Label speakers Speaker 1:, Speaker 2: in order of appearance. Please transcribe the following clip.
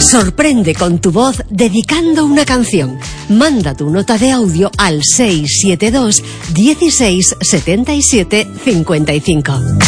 Speaker 1: Sorprende con tu voz dedicando una canción. Manda tu nota de audio al 672 16 77 55.